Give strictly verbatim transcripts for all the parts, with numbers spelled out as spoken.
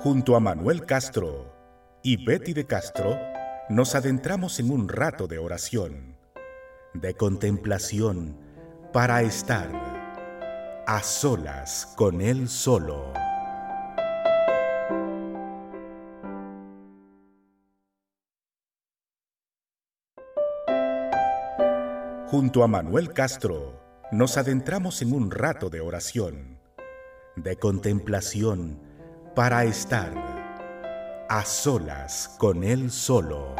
Junto a Manuel Castro y Betty de Castro, nos adentramos en un rato de oración, de contemplación, para estar a solas con Él solo. Junto a Manuel Castro, nos adentramos en un rato de oración, de contemplación, para estar a solas con Él solo.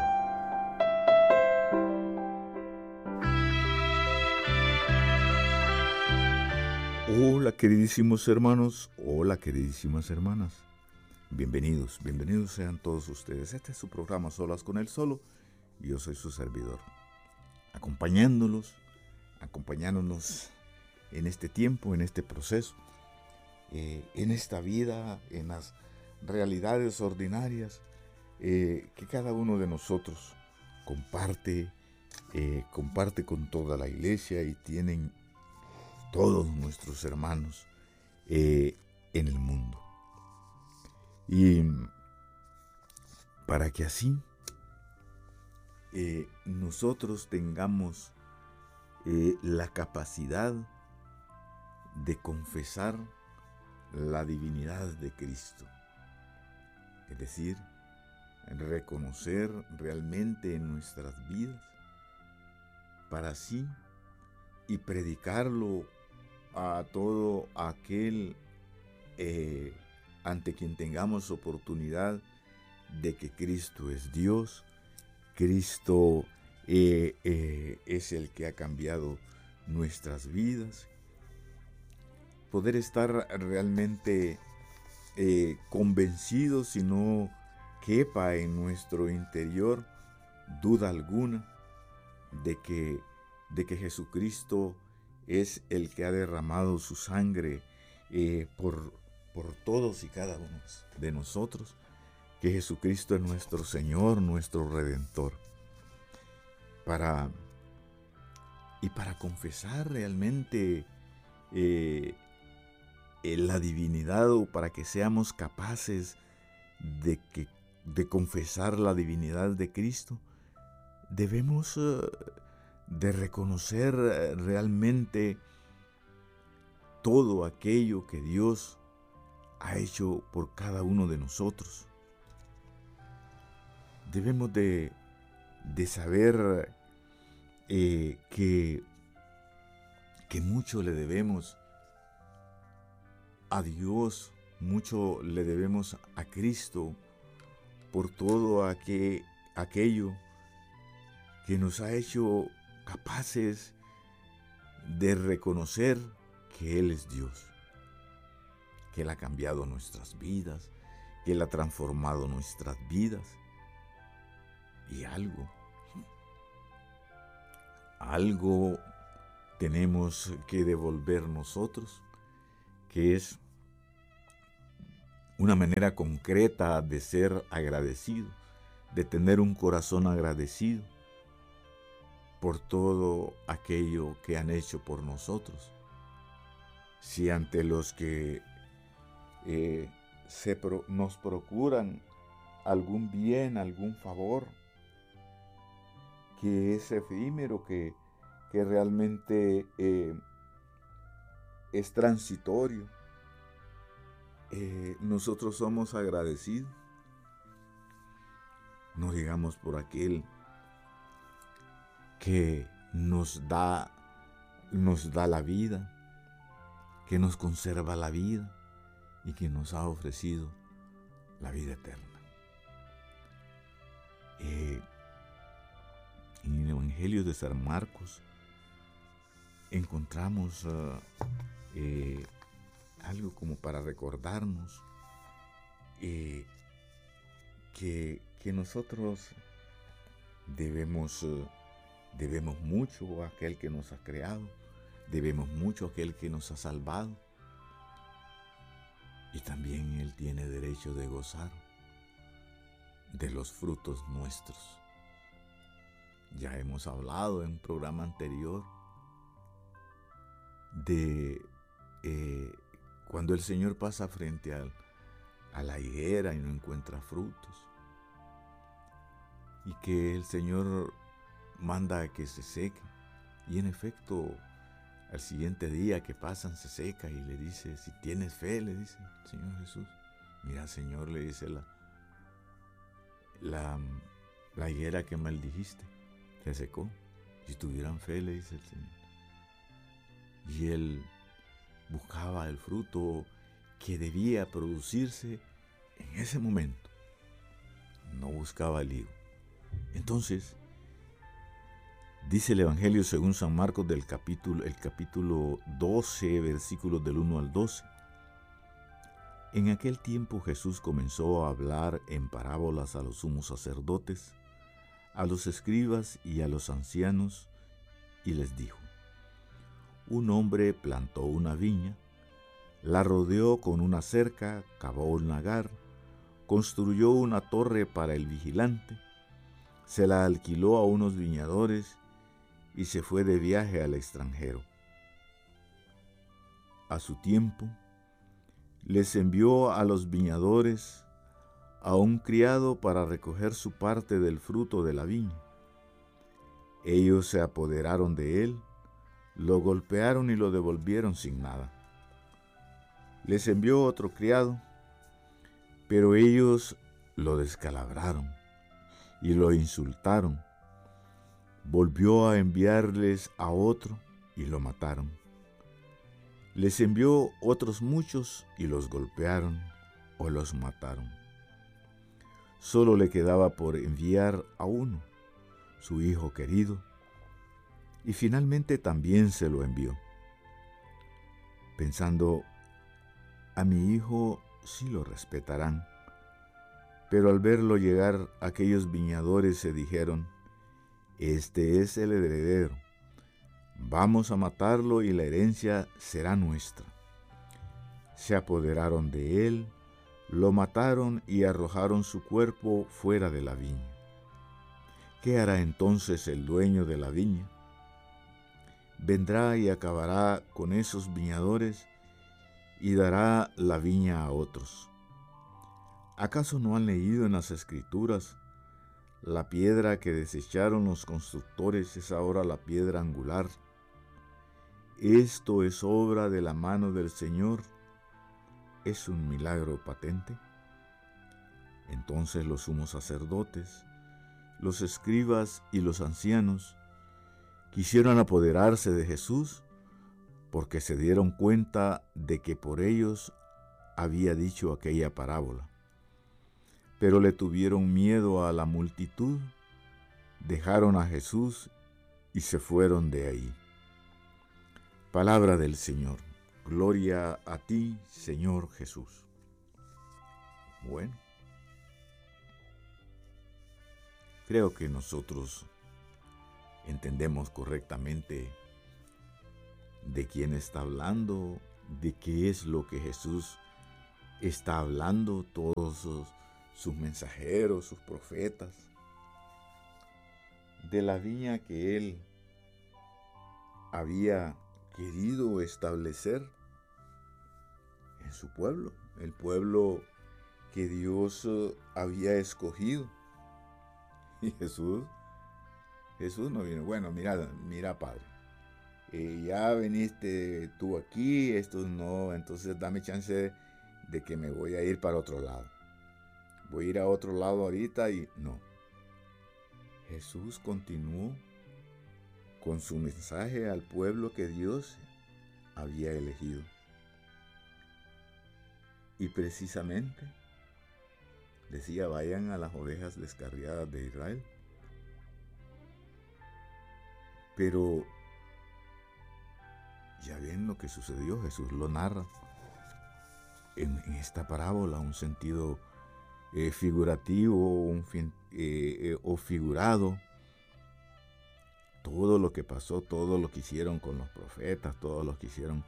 Hola queridísimos hermanos, hola queridísimas hermanas. Bienvenidos, bienvenidos sean todos ustedes. Este es su programa Solas con Él Solo y yo soy su servidor. Acompañándolos, acompañándonos en este tiempo, en este proceso, eh, en esta vida, en las realidades ordinarias eh, que cada uno de nosotros comparte, eh, comparte con toda la iglesia y tienen todos nuestros hermanos eh, en el mundo. Y para que así eh, nosotros tengamos eh, la capacidad de confesar la divinidad de Cristo, es decir, reconocer realmente en nuestras vidas, para así y predicarlo a todo aquel eh, ante quien tengamos oportunidad de que Cristo es Dios, Cristo eh, eh, es el que ha cambiado nuestras vidas, poder estar realmente eh, convencidos y no quepa en nuestro interior duda alguna de que, de que Jesucristo es el que ha derramado su sangre eh, por, por todos y cada uno de nosotros, que Jesucristo es nuestro Señor, nuestro Redentor. Para, y para confesar realmente eh, eh, la divinidad, o para que seamos capaces de, que, de confesar la divinidad de Cristo, debemos uh, de reconocer realmente todo aquello que Dios ha hecho por cada uno de nosotros. Debemos de, de saber eh, que, que mucho le debemos a Dios, mucho le debemos a Cristo por todo aquel, aquello que nos ha hecho capaces de reconocer que Él es Dios, que Él ha cambiado nuestras vidas, que Él ha transformado nuestras vidas. Y algo, algo tenemos que devolver nosotros, que es una manera concreta de ser agradecido, de tener un corazón agradecido por todo aquello que han hecho por nosotros. Si ante los que eh, se pro, nos procuran algún bien, algún favor, que es efímero, que, que realmente eh, es transitorio, eh, nosotros somos agradecidos, no digamos por aquel que nos da, nos da la vida, que nos conserva la vida y que nos ha ofrecido la vida eterna. Eh, en el Evangelio de San Marcos encontramos uh, eh, algo como para recordarnos eh, que, que nosotros debemos, uh, debemos mucho a aquel que nos ha creado, debemos mucho a aquel que nos ha salvado, y también Él tiene derecho de gozar de los frutos nuestros. Ya hemos hablado en un programa anterior de eh, cuando el Señor pasa frente al, a la higuera y no encuentra frutos. Y que el Señor manda a que se seque. Y en efecto, al siguiente día que pasan se seca y le dice, si tienes fe, le dice el Señor Jesús. Mira, Señor, le dice la, la, la higuera que maldijiste, se secó. Si tuvieran fe, le dice el Señor. Y él buscaba el fruto que debía producirse en ese momento. No buscaba el higo. Entonces, dice el Evangelio según San Marcos del capítulo, el capítulo doce, versículos del uno al doce. En aquel tiempo Jesús comenzó a hablar en parábolas a los sumos sacerdotes, a los escribas y a los ancianos, y les dijo: un hombre plantó una viña, la rodeó con una cerca, cavó un lagar, construyó una torre para el vigilante, se la alquiló a unos viñadores y se fue de viaje al extranjero. A su tiempo, les envió a los viñadores a un criado para recoger su parte del fruto de la viña. Ellos se apoderaron de él, lo golpearon y lo devolvieron sin nada. Les envió otro criado, pero ellos lo descalabraron y lo insultaron. Volvió a enviarles a otro y lo mataron. Les envió otros muchos y los golpearon o los mataron. Solo le quedaba por enviar a uno, su hijo querido, y finalmente también se lo envió, pensando, a mi hijo sí lo respetarán. Pero al verlo llegar, aquellos viñadores se dijeron, este es el heredero, vamos a matarlo y la herencia será nuestra. Se apoderaron de él, lo mataron y arrojaron su cuerpo fuera de la viña. ¿Qué hará entonces el dueño de la viña? Vendrá y acabará con esos viñadores y dará la viña a otros. ¿Acaso no han leído en las Escrituras? La piedra que desecharon los constructores es ahora la piedra angular. Esto es obra de la mano del Señor. ¿Es un milagro patente? Entonces los sumos sacerdotes, los escribas y los ancianos quisieron apoderarse de Jesús porque se dieron cuenta de que por ellos había dicho aquella parábola. Pero le tuvieron miedo a la multitud, dejaron a Jesús y se fueron de ahí. Palabra del Señor. Gloria a ti, Señor Jesús. Bueno, creo que nosotros entendemos correctamente de quién está hablando, de qué es lo que Jesús está hablando, todos sus, sus mensajeros, sus profetas, de la viña que él había querido establecer en su pueblo, el pueblo que Dios había escogido. Y Jesús, Jesús no vino, bueno, mira, mira Padre, eh, ya viniste tú aquí, esto no, entonces dame chance de que me voy a ir para otro lado. Voy a ir a otro lado ahorita y no. Jesús continuó con su mensaje al pueblo que Dios había elegido. Y precisamente decía, vayan a las ovejas descarriadas de Israel. Pero ya ven lo que sucedió, Jesús lo narra en, en esta parábola, un sentido eh, figurativo un fin, eh, eh, o figurado. Todo lo que pasó, todo lo que hicieron con los profetas, todo lo que hicieron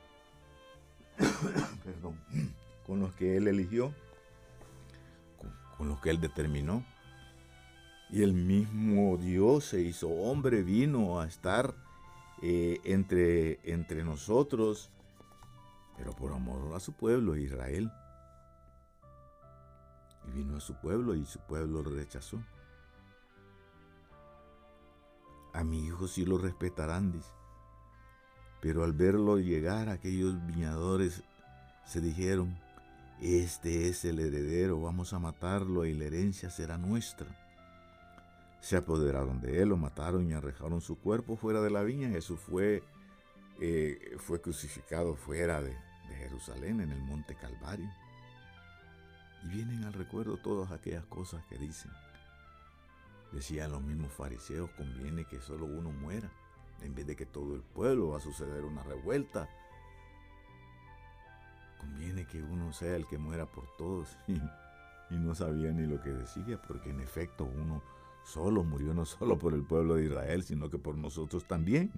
perdón, con los que él eligió, con, con los que él determinó. Y el mismo Dios se hizo hombre, vino a estar eh, entre, entre nosotros, pero por amor a su pueblo, Israel. Y vino a su pueblo y su pueblo lo rechazó. A mi hijo sí lo respetarán, dice. Pero al verlo llegar, aquellos viñadores se dijeron, este es el heredero, vamos a matarlo y la herencia será nuestra. Se apoderaron de él, lo mataron y arrojaron su cuerpo fuera de la viña. Jesús fue, eh, fue crucificado fuera de, de Jerusalén, en el monte Calvario. Y vienen al recuerdo todas aquellas cosas que dicen. Decían los mismos fariseos, conviene que solo uno muera, en vez de que todo el pueblo va a suceder una revuelta. Conviene que uno sea el que muera por todos. Y no sabía ni lo que decía, porque en efecto uno solo murió, no solo por el pueblo de Israel, sino que por nosotros también.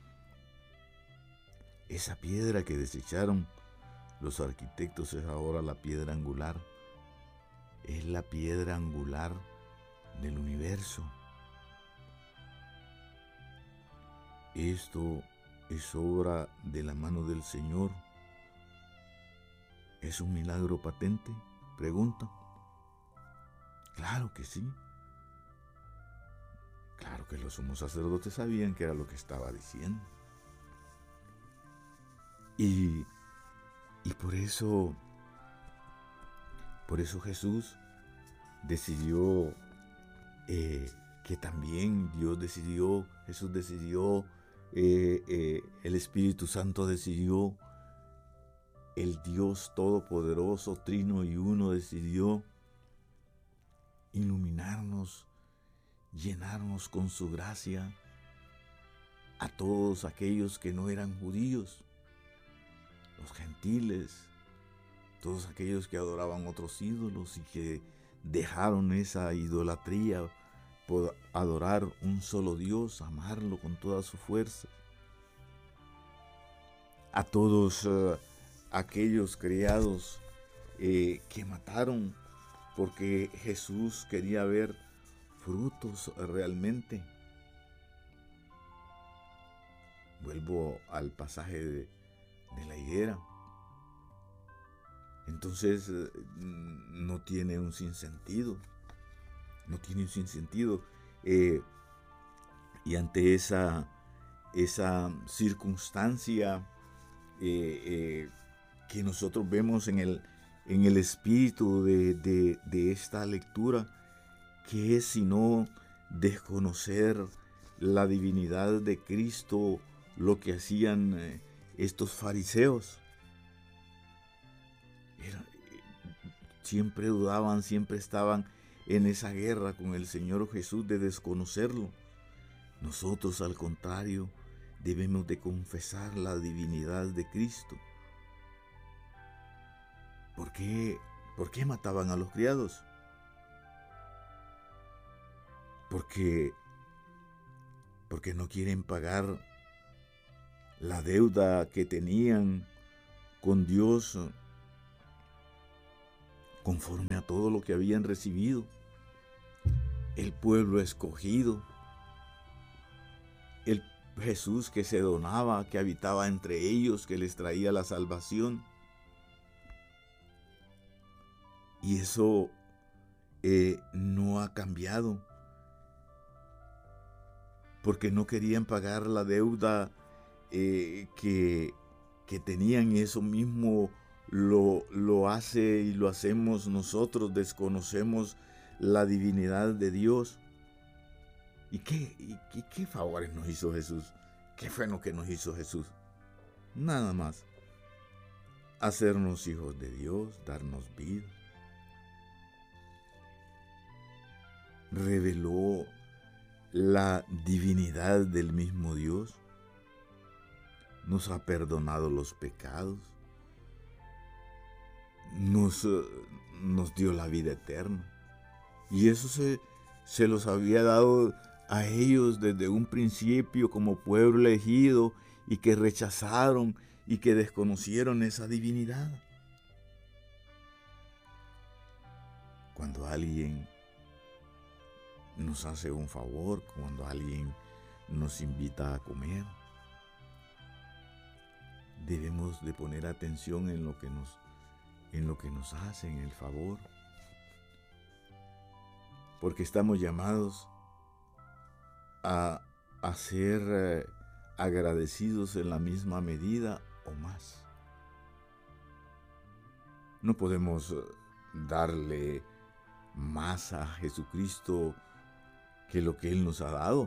Esa piedra que desecharon los arquitectos es ahora la piedra angular. Es la piedra angular del universo. Esto es obra de la mano del Señor. ¿Es un milagro patente? Pregunta. Claro que sí. Claro que los sumos sacerdotes sabían que era lo que estaba diciendo. Y, y por eso, por eso Jesús decidió eh, que también Dios decidió, Jesús decidió, eh, eh, el Espíritu Santo decidió, el Dios Todopoderoso, Trino y Uno decidió iluminarnos, llenarnos con su gracia a todos aquellos que no eran judíos, los gentiles, todos aquellos que adoraban otros ídolos y que dejaron esa idolatría por adorar un solo Dios, amarlo con toda su fuerza. A todos uh, aquellos criados eh, que mataron porque Jesús quería ver frutos realmente. Vuelvo al pasaje de, de la higuera. Entonces no tiene un sinsentido, no tiene un sinsentido. Eh, y ante esa, esa circunstancia eh, eh, que nosotros vemos en el, en el espíritu de, de, de esta lectura, que es sino desconocer la divinidad de Cristo, lo que hacían eh, estos fariseos. Era, siempre dudaban, siempre estaban en esa guerra con el Señor Jesús de desconocerlo. Nosotros, al contrario, debemos de confesar la divinidad de Cristo. ¿Por qué, por qué mataban a los criados? Porque, porque no quieren pagar la deuda que tenían con Dios conforme a todo lo que habían recibido. El pueblo escogido, el Jesús que se donaba, que habitaba entre ellos, que les traía la salvación. Y eso eh, no ha cambiado, porque no querían pagar la deuda eh, que, que tenían, y eso mismo lo, lo hace y lo hacemos nosotros. Desconocemos la divinidad de Dios. ¿Y qué, y, y qué favores nos hizo Jesús? ¿Qué fue lo que nos hizo Jesús? Nada más. Hacernos hijos de Dios, darnos vida. Reveló la divinidad del mismo Dios. Nos ha perdonado los pecados. Nos, nos dio la vida eterna. Y eso se, se los había dado a ellos desde un principio como pueblo elegido, y que rechazaron y que desconocieron esa divinidad. Cuando alguien nos hace un favor, cuando alguien nos invita a comer, debemos de poner atención en lo que nos, en lo que nos hacen el favor. porque estamos llamados a, a ser eh, agradecidos en la misma medida o más. No podemos darle más a Jesucristo que lo que Él nos ha dado.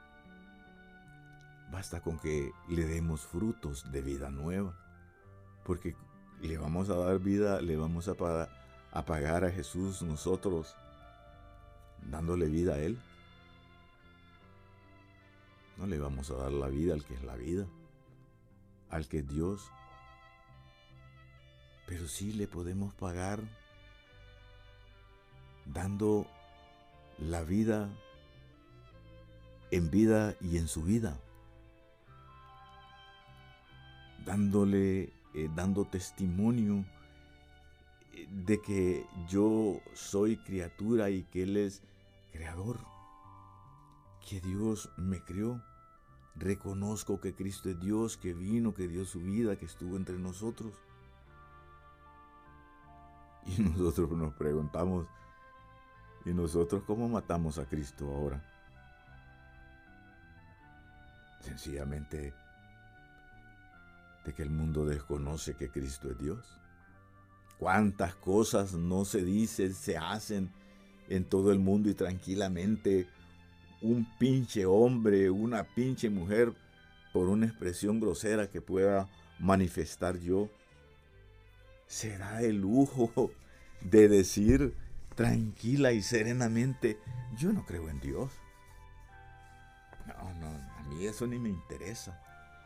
Basta con que le demos frutos de vida nueva, porque le vamos a dar vida, le vamos a pagar, a pagar a Jesús nosotros, dándole vida a Él. No le vamos a dar la vida al que es la vida, al que es Dios, pero sí le podemos pagar dando la vida en vida y en su vida, dándole, eh, dando testimonio de que yo soy criatura y que Él es creador, que Dios me creó. Reconozco que Cristo es Dios, que vino, que dio su vida, que estuvo entre nosotros. Y nosotros nos preguntamos, ¿y nosotros cómo matamos a Cristo ahora? Sencillamente de que el mundo desconoce que Cristo es Dios. ¿Cuántas cosas no se dicen, se hacen en todo el mundo y tranquilamente un pinche hombre, una pinche mujer, por una expresión grosera que pueda manifestar yo, se da el lujo de decir tranquila y serenamente, yo no creo en Dios? No, no, a mí eso ni me interesa.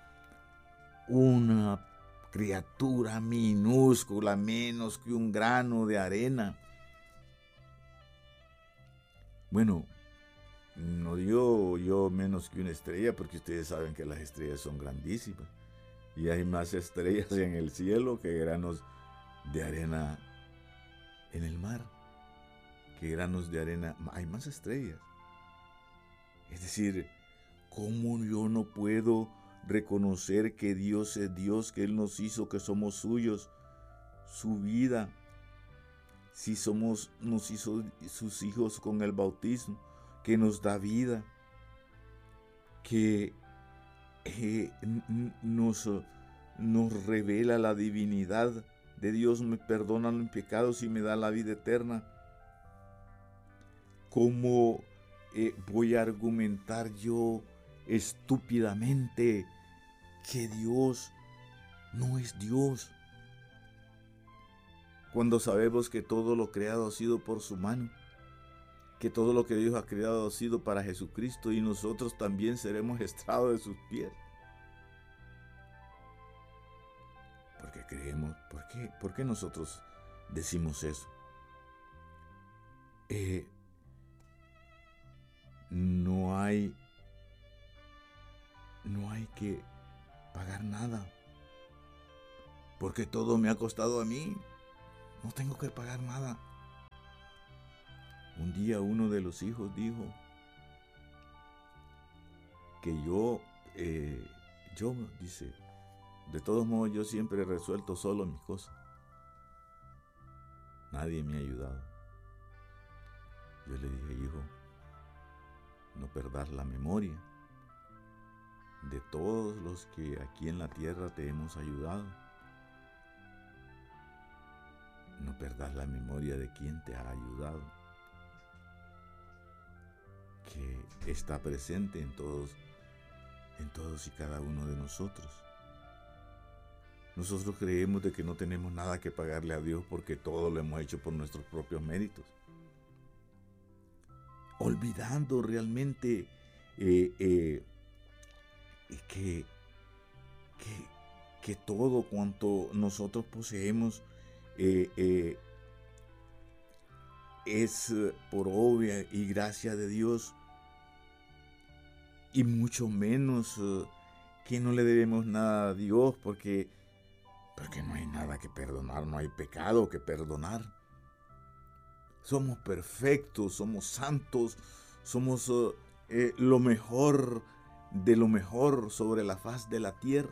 Una criatura minúscula, menos que un grano de arena. Bueno, no digo yo menos que una estrella, porque ustedes saben que las estrellas son grandísimas. Y hay más estrellas en el cielo que granos de arena en el mar. Que granos de arena, hay más estrellas. Es decir, ¿cómo yo no puedo reconocer que Dios es Dios, que Él nos hizo, que somos suyos, su vida? Si somos, nos hizo sus hijos con el bautismo, que nos da vida, que eh, nos, nos revela la divinidad de Dios, me perdona los pecados y me da la vida eterna. ¿Cómo eh, voy a argumentar yo estúpidamente que Dios no es Dios, cuando sabemos que todo lo creado ha sido por su mano, que todo lo que Dios ha creado ha sido para Jesucristo y nosotros también seremos estrado de sus pies? Porque creemos, ¿por qué, ¿por qué nosotros decimos eso? Eh, no hay, no hay que pagar nada, porque todo me ha costado a mí, no tengo que pagar nada. Un día uno de los hijos dijo que yo, eh, yo, dice, de todos modos yo siempre he resuelto solo mis cosas. Nadie me ha ayudado. Yo le dije, hijo, no perdas la memoria de todos los que aquí en la tierra te hemos ayudado. No perdas la memoria de quien te ha ayudado, que está presente en todos, en todos y cada uno de nosotros. Nosotros creemos de que no tenemos nada que pagarle a Dios porque todo lo hemos hecho por nuestros propios méritos, olvidando realmente eh, eh, que, que, que todo cuanto nosotros poseemos eh, eh, es por obra y gracia de Dios, y mucho menos uh, que no le debemos nada a Dios porque, porque no hay nada que perdonar, no hay pecado que perdonar. Somos perfectos, somos santos, somos uh, eh, lo mejor de lo mejor sobre la faz de la tierra.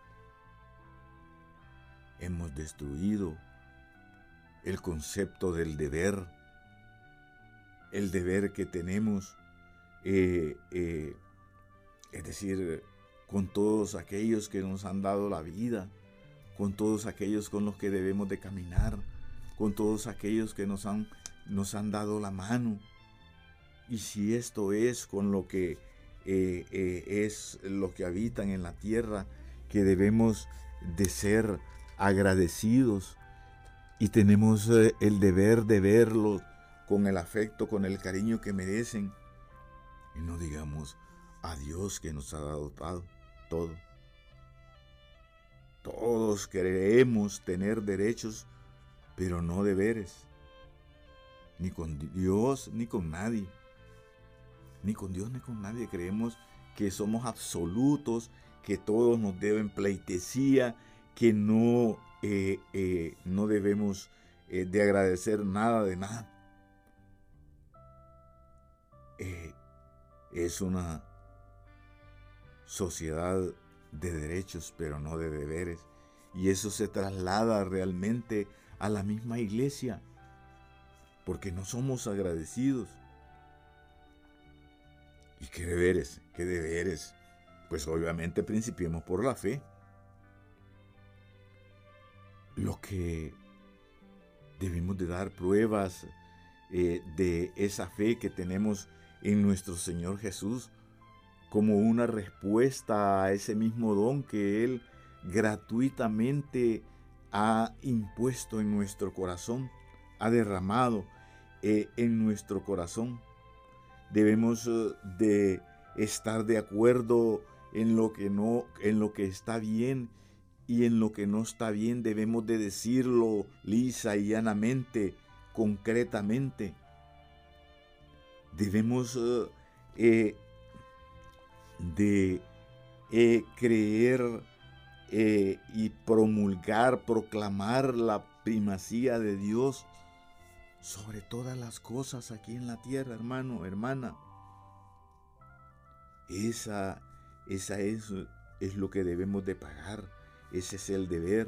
Hemos destruido el concepto del deber el deber que tenemos, eh, eh, es decir, con todos aquellos que nos han dado la vida, con todos aquellos con los que debemos de caminar, con todos aquellos que nos han, nos han dado la mano. Y si esto es con lo que eh, eh, es lo que habitan en la tierra, que debemos de ser agradecidos y tenemos eh, el deber de verlos con el afecto, con el cariño que merecen, y no digamos a Dios que nos ha dado todo. Todos creemos tener derechos, pero no deberes, ni con Dios ni con nadie, ni con Dios ni con nadie. Creemos que somos absolutos, que todos nos deben pleitesía, que no, eh, eh, no debemos eh, de agradecer nada de nada. Eh, es una sociedad de derechos, pero no de deberes. Y eso se traslada realmente a la misma iglesia, porque no somos agradecidos. ¿Y qué deberes? ¿Qué deberes? Pues obviamente principiemos por la fe. Lo que debemos de dar pruebas eh, de esa fe que tenemos en nuestro Señor Jesús, como una respuesta a ese mismo don que Él gratuitamente ha impuesto en nuestro corazón, ha derramado eh, en nuestro corazón. Debemos uh, de estar de acuerdo en lo que no, en lo que está bien, y en lo que no está bien debemos de decirlo lisa y llanamente, concretamente. Debemos uh, eh, de eh, creer eh, y promulgar, proclamar la primacía de Dios sobre todas las cosas aquí en la tierra, hermano, hermana. Esa, esa es, es lo que debemos de pagar, ese es el deber.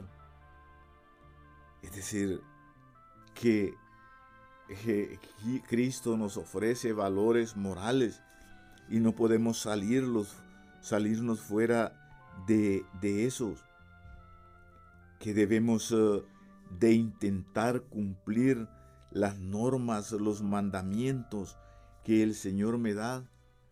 Es decir, que, que Cristo nos ofrece valores morales y no podemos salirlos, salirnos fuera de, de esos, que debemos uh, de intentar cumplir las normas, los mandamientos que el Señor me da.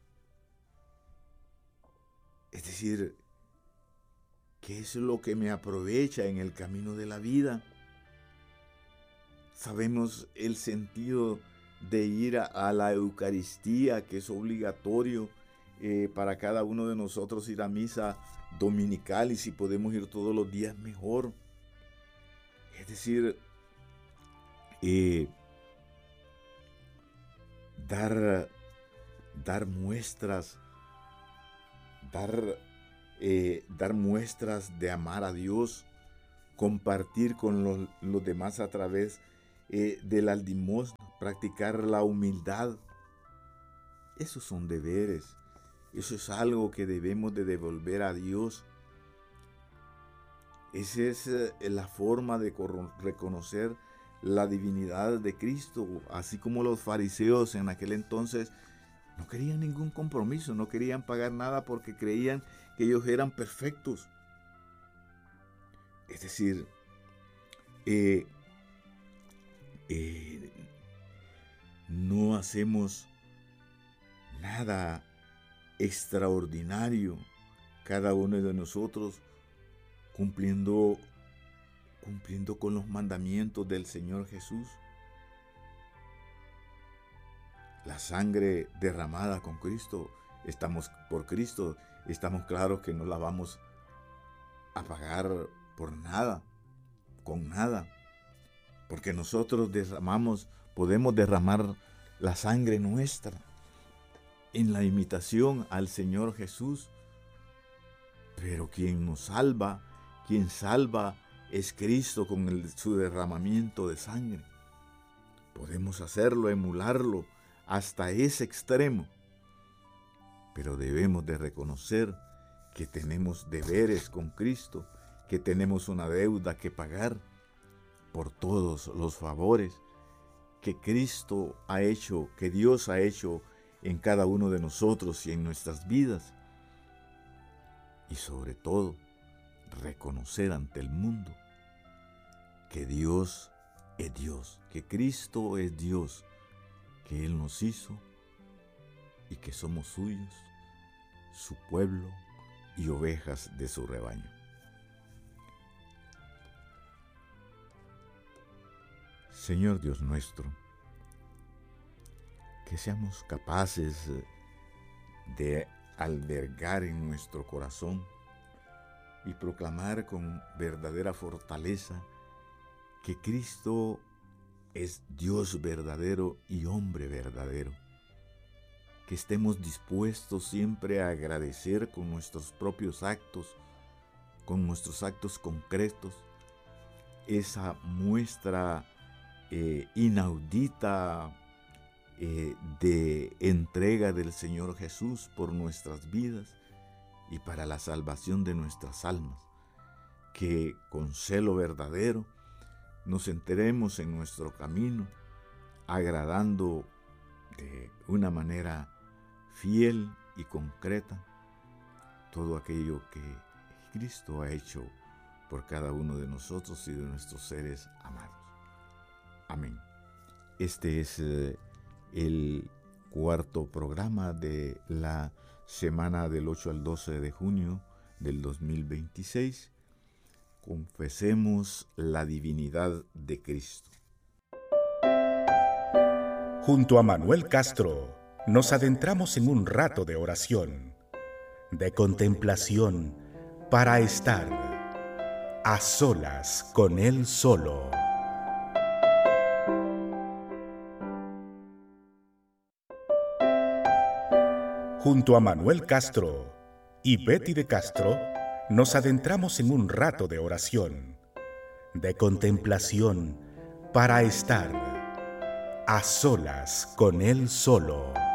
Es decir, ¿qué es lo que me aprovecha en el camino de la vida? Sabemos el sentido de ir a, a la Eucaristía, que es obligatorio eh, para cada uno de nosotros ir a misa dominical, y si podemos ir todos los días mejor. Es decir, eh, dar, dar muestras, dar, eh, dar muestras de amar a Dios, compartir con los, los demás a través eh, de la limosna, practicar la humildad. Esos son deberes. Eso es algo que debemos de devolver a Dios. Esa es eh, la forma de reconocer la divinidad de Cristo, así como los fariseos en aquel entonces no querían ningún compromiso, no querían pagar nada porque creían que ellos eran perfectos. Es decir, eh, eh, no hacemos nada extraordinario, cada uno de nosotros cumpliendo, cumpliendo con los mandamientos del Señor Jesús. La sangre derramada con Cristo, estamos por Cristo, estamos claros que no la vamos a pagar por nada, con nada, porque nosotros derramamos, podemos derramar la sangre nuestra en la imitación al Señor Jesús, pero quien nos salva, quien salva es Cristo con el, su derramamiento de sangre. Podemos hacerlo, emularlo hasta ese extremo, pero debemos de reconocer que tenemos deberes con Cristo, que tenemos una deuda que pagar por todos los favores que Cristo ha hecho, que Dios ha hecho en cada uno de nosotros y en nuestras vidas. Y sobre todo, reconocer ante el mundo que Dios es Dios, que Cristo es Dios, que Él nos hizo y que somos suyos, su pueblo y ovejas de su rebaño. Señor Dios nuestro, que seamos capaces de albergar en nuestro corazón y proclamar con verdadera fortaleza que Cristo es Dios verdadero y hombre verdadero. Que estemos dispuestos siempre a agradecer con nuestros propios actos, con nuestros actos concretos, esa muestra eh, inaudita eh, de entrega del Señor Jesús por nuestras vidas y para la salvación de nuestras almas. Que con celo verdadero nos enteremos en nuestro camino, agradando de una manera fiel y concreta todo aquello que Cristo ha hecho por cada uno de nosotros y de nuestros seres amados. Amén. Este es eh, el cuarto programa de la semana del ocho al doce de junio del dos mil veintiséis. Confesemos la divinidad de Cristo. Junto a Manuel Castro, nos adentramos en un rato de oración, de contemplación, para estar a solas con Él solo. Junto a Manuel Castro y Betty de Castro, nos adentramos en un rato de oración, de contemplación, para estar a solas con Él solo.